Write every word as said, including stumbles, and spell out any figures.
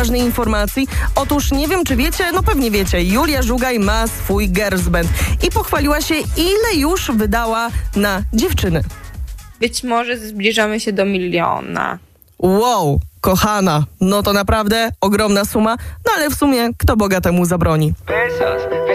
ważnej informacji. Otóż nie wiem, czy wiecie, no pewnie wiecie, Julia Żugaj ma swój girls band i pochwaliła się, ile już wydała na dziewczyny. Być może zbliżamy się do miliona. Wow, kochana, no to naprawdę ogromna suma, no ale w sumie kto bogatemu zabroni? Pesos.